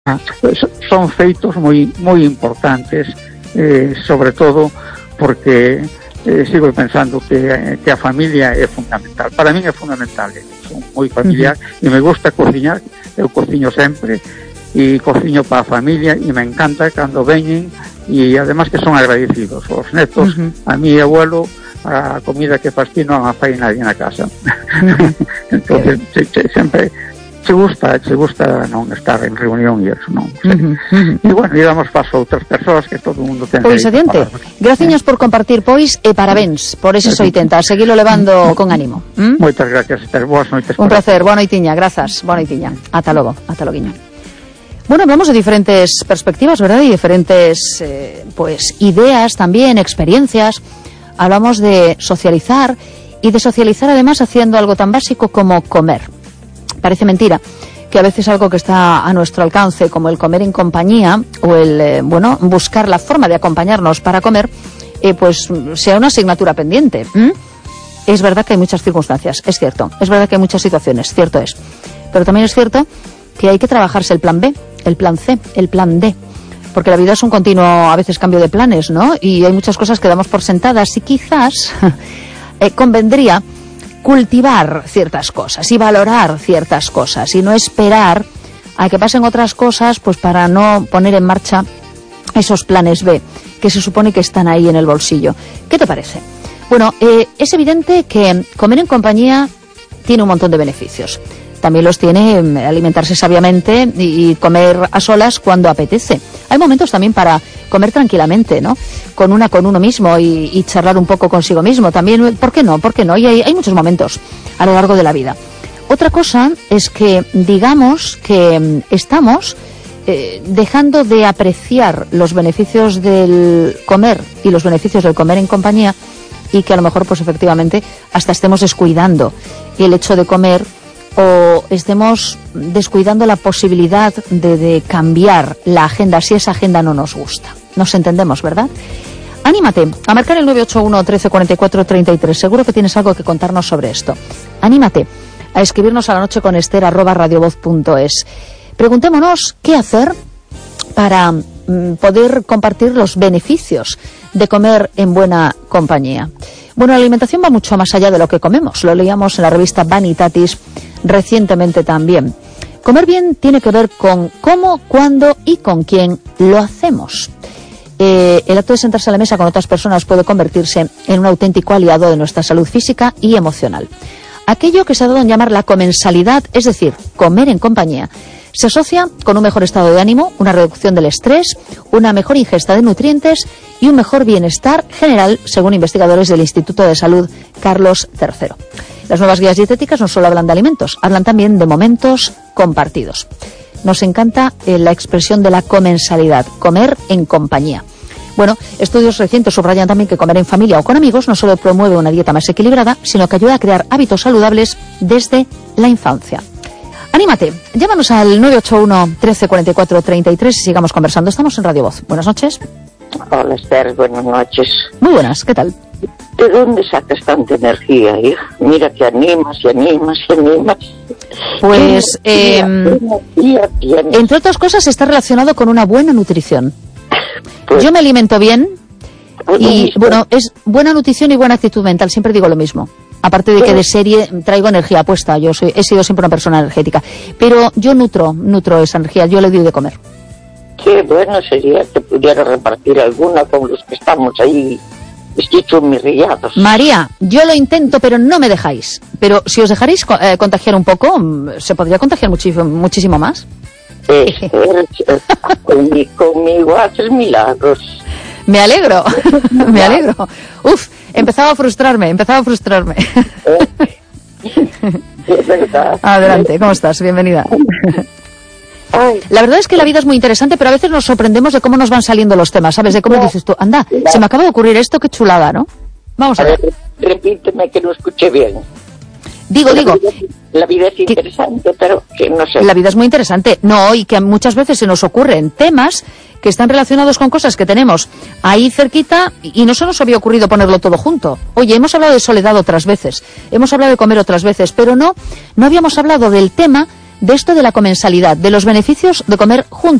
son feitos moi importantes, sobre todo porque sigo pensando que a familia é fundamental. Para min é fundamental, son moi familiar e me gusta cociñar, eu cociño sempre e cociño para a familia e me encanta cando veñen e además que son agradecidos os netos. A mi abuelo a comida que faz ti non a fai nadie na casa. Entonces sempre che gusta non estar en reunión e eso, non? E bueno, e damos paso a outras persoas que todo o mundo ten. Pois adiante, graciñas por compartir, pois, e parabéns por eses 80, seguilo levando con ánimo. Moitas gracias, Esther, boas noites. Un placer, boa noitiña, grazas, boa noitiña. Ata logo, ata loguiño. Bueno, hablamos de diferentes perspectivas, ¿verdad? Y diferentes, pues, ideas también, experiencias. Hablamos de socializar, y de socializar además haciendo algo tan básico como comer. Parece mentira que a veces algo que está a nuestro alcance, como el comer en compañía o el, buscar la forma de acompañarnos para comer, pues sea una asignatura pendiente. Es verdad que hay muchas circunstancias, es cierto. Es verdad que hay muchas situaciones, cierto es. Pero también es cierto que hay que trabajarse el plan B, el plan C, el plan D. Porque la vida es un continuo, a veces, cambio de planes, ¿no? Y hay muchas cosas que damos por sentadas y quizás convendría cultivar ciertas cosas y valorar ciertas cosas y no esperar a que pasen otras cosas pues para no poner en marcha esos planes B que se supone que están ahí en el bolsillo. ¿Qué te parece? Bueno, es evidente que comer en compañía tiene un montón de beneficios. También los tiene alimentarse sabiamente y comer a solas cuando apetece. Hay momentos también para comer tranquilamente, ¿no? Con uno mismo y charlar un poco consigo mismo. También, ¿por qué no? ¿Por qué no? Y hay muchos momentos a lo largo de la vida. Otra cosa es que digamos que estamos dejando de apreciar los beneficios del comer y los beneficios del comer en compañía, y que a lo mejor, pues efectivamente, hasta estemos descuidando el hecho de comer, o estemos descuidando la posibilidad de cambiar la agenda si esa agenda no nos gusta. Nos entendemos, ¿verdad? Anímate a marcar el 981 13 44 33. Seguro que tienes algo que contarnos sobre esto. Anímate a escribirnos a la noche con ester@radiovoz.es. Preguntémonos qué hacer para poder compartir los beneficios de comer en buena compañía. Bueno, la alimentación va mucho más allá de lo que comemos. Lo leíamos en la revista Vanitatis recientemente también. Comer bien tiene que ver con cómo, cuándo y con quién lo hacemos. El acto de sentarse a la mesa con otras personas puede convertirse en un auténtico aliado de nuestra salud física y emocional. Aquello que se ha dado en llamar la comensalidad, es decir, comer en compañía, se asocia con un mejor estado de ánimo, una reducción del estrés, una mejor ingesta de nutrientes y un mejor bienestar general, según investigadores del Instituto de Salud Carlos III. Las nuevas guías dietéticas no solo hablan de alimentos, hablan también de momentos compartidos. Nos encanta la expresión de la comensalidad, comer en compañía. Bueno, estudios recientes subrayan también que comer en familia o con amigos no solo promueve una dieta más equilibrada, sino que ayuda a crear hábitos saludables desde la infancia. Anímate, llámanos al 981 13 44 33 y sigamos conversando. Estamos en Radio Voz. Buenas noches. Hola, Esther, buenas noches. Muy buenas, ¿qué tal? ¿De dónde sacas tanta energía, hija? Mira que animas y animas y animas. Pues, entre otras cosas, está relacionado con una buena nutrición. Pues, yo me alimento bien y, bueno, es buena nutrición y buena actitud mental. Siempre digo lo mismo. Aparte de que de serie traigo energía puesta, he sido siempre una persona energética, pero yo nutro esa energía, yo le doy de comer. Qué bueno sería que pudiera repartir alguna con los que estamos ahí esquichummirrillados. María, yo lo intento, pero no me dejáis. Pero si os dejaréis contagiar un poco, se podría contagiar muchísimo más. Conmigo haces milagros. Me alegro, me alegro. Uf, empezaba a frustrarme. Es verdad. Adelante, ¿cómo estás? Bienvenida. La verdad es que la vida es muy interesante, pero a veces nos sorprendemos de cómo nos van saliendo los temas, ¿sabes? De cómo dices tú, anda, se me acaba de ocurrir esto, qué chulada, ¿no? Vamos a ver. Repíteme que no escuché bien. Digo. La vida es interesante, pero que no sé. La vida es muy interesante. No, y que muchas veces se nos ocurren temas que están relacionados con cosas que tenemos ahí cerquita y no se nos había ocurrido ponerlo todo junto. Oye, hemos hablado de soledad otras veces, hemos hablado de comer otras veces, pero no habíamos hablado del tema de esto de la comensalidad, de los beneficios de comer juntos.